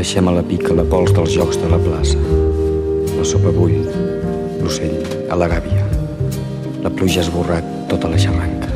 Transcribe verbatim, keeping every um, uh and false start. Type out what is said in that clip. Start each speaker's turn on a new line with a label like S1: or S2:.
S1: Deixem a la pica la pols dels jocs de la plaça. La sopa bull, l'ocell a la gàbia. La pluja ha esborrat tota la xarranca.